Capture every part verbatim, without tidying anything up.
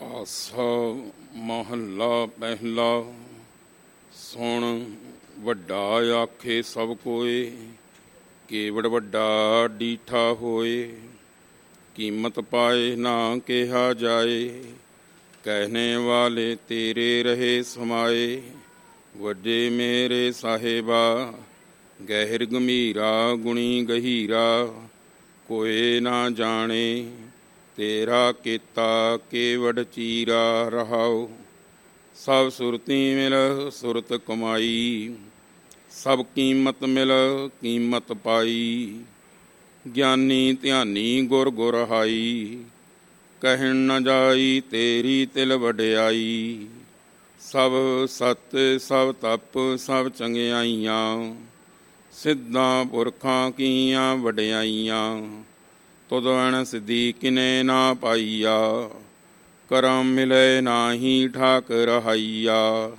ਆਸਾ ਮਹੱਲਾ ਪਹਿਲਾ। ਸੁਣ ਵੱਡਾ ਆਖੇ ਸਭ ਕੋਏ, ਕੇਵੜ ਵੱਡਾ ਡੀਠਾ ਹੋਏ। ਕੀਮਤ ਪਾਏ ਨਾ ਕਿਹਾ ਜਾਏ, ਕਹਿਣੇ ਵਾਲੇ ਤੇਰੇ ਰਹੇ ਸਮਾਏ। ਵੱਡੇ ਮੇਰੇ ਸਾਹਿਬਾ, ਗਹਿਰ ਗੰਭੀਰਾ ਗੁਣੀ ਗਹੀਰਾ। ਕੋਏ ਨਾ ਜਾਣੇ ਤੇਰਾ ਕੀਤਾ ਕੇਵੜ ਚੀਰਾ। ਰਹਾਉ ਸਭ ਸੁਰਤੀ ਮਿਲ ਸੁਰਤ ਕਮਾਈ, ਸਭ ਕੀਮਤ ਮਿਲ ਕੀਮਤ ਪਾਈ। ਗਿਆਨੀ ਧਿਆਨੀ ਗੁਰ ਗੁਰ ਹਾਈ, ਕਹਿਣ ਨਾ ਜਾਈ ਤੇਰੀ ਤਿਲ ਵਡਿਆਈ। ਸਭ ਸਤ ਸਭ ਤਪ ਸਭ ਚੰਗਿਆਈਆਂ, ਸਿੱਧਾਂ ਪੁਰਖਾਂ ਕੀਆਂ ਵਡਿਆਈਆਂ। ਤੁਧ ਅਣ ਸਿੱਧੀ ਕਿਨੇ ਨਾ ਪਾਈਆ, ਕਰਮ ਮਿਲੇ ਨਾਹੀ ਠਾਕ ਰਹਾਈਆ।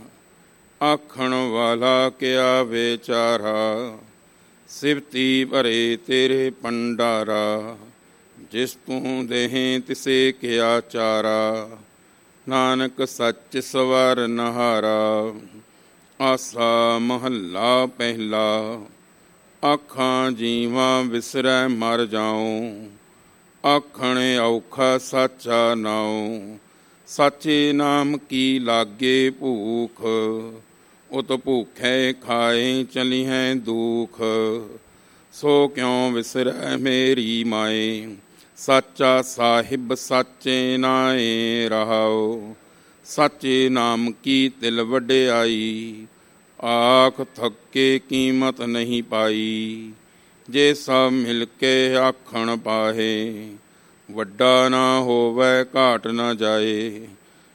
ਆਖਣ ਵਾਲਾ ਕਿਆ ਵਿਚਾਰਾ, ਸਿਵਤੀ ਭਰੇ ਤੇਰੇ ਭੰਡਾਰਾ। ਜਿਸ ਤੂੰ ਦੇਹੀਂ ਤਿਸੇ ਕਿਆ ਚਾਰਾ, ਨਾਨਕ ਸੱਚ ਸਵਰ ਨਹਾਰਾ। ਆਸਾ ਮਹੱਲਾ ਪਹਿਲਾ। ਆਖਾਂ ਜੀਵਾਂ ਵਿਸਰੈ ਮਰ ਜਾਉ, ਆਖਣ ਔਖਾ ਸਾਚਾ ਨਾਉ। ਸਾਚੇ ਨਾਮ ਕੀ ਲਾਗੇ ਭੂਖ, ਉਤ ਭੂਖੇ ਖਾਏ ਚਲੀਹੈ ਦੁਖ। ਸੋ ਕਿਉ ਵਿਸਰੈ ਮੇਰੀ ਮਾਏ, ਸਾਚਾ ਸਾਹਿਬ ਸਾਚੇ ਨਾਏ। ਰਹਾਉ ਸਾਚੇ ਨਾਮ ਕੀ ਤਿਲ ਵਡਿਆਈ, ਆਖ ਥੱਕੇ ਕੀਮਤ ਨਹੀਂ ਪਾਈ। ਜੇ ਸਭ ਮਿਲ ਕੇ ਆਖਣ ਪਾਹੇ, ਵੱਡਾ ਨਾ ਹੋਵੇ ਘਾਟ ਨਾ ਜਾਏ।